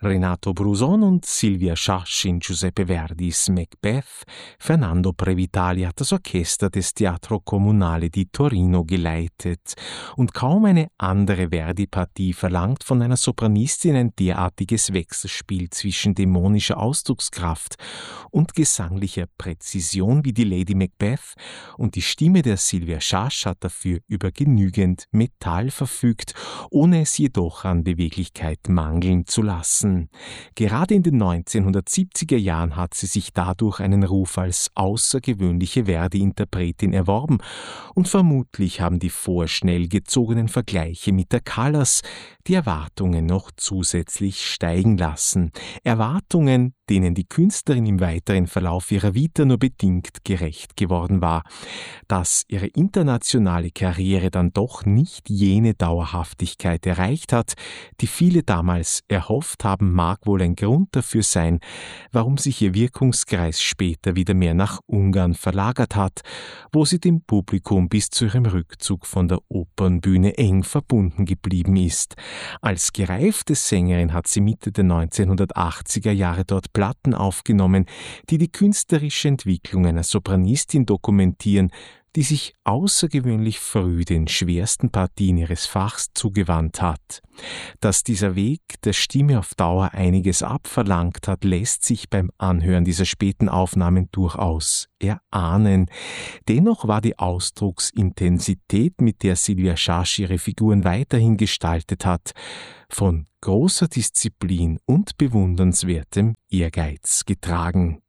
Renato Bruson und Silvia Schasch in Giuseppe Verdis Macbeth. Fernando Previtali hat das Orchester des Teatro Comunale di Torino geleitet. Und kaum eine andere Verdi-Partie verlangt von einer Sopranistin ein derartiges Wechselspiel zwischen dämonischer Ausdruckskraft und gesanglicher Präzision wie die Lady Macbeth, und die Stimme der Silvia Schasch hat dafür über genügend Metall verfügt, ohne es jedoch an Beweglichkeit mangeln zu lassen. Gerade in den 1970er Jahren hat sie sich dadurch einen Ruf als außergewöhnliche Verdi-Interpretin erworben, und vermutlich haben die vorschnell gezogenen Vergleiche mit der Callas die Erwartungen noch zusätzlich steigen lassen. Erwartungen, denen die Künstlerin im weiteren Verlauf ihrer Vita nur bedingt gerecht geworden war. Dass ihre internationale Karriere dann doch nicht jene Dauerhaftigkeit erreicht hat, die viele damals erhofft haben, mag wohl ein Grund dafür sein, warum sich ihr Wirkungskreis später wieder mehr nach Ungarn verlagert hat, wo sie dem Publikum bis zu ihrem Rückzug von der Opernbühne eng verbunden geblieben ist. Als gereifte Sängerin hat sie Mitte der 1980er Jahre dort Platten aufgenommen, die die künstlerische Entwicklung einer Sopranistin dokumentieren, die sich außergewöhnlich früh den schwersten Partien ihres Fachs zugewandt hat. Dass dieser Weg der Stimme auf Dauer einiges abverlangt hat, lässt sich beim Anhören dieser späten Aufnahmen durchaus erahnen. Dennoch war die Ausdrucksintensität, mit der Silvia Schasch ihre Figuren weiterhin gestaltet hat, von großer Disziplin und bewundernswertem Ehrgeiz getragen.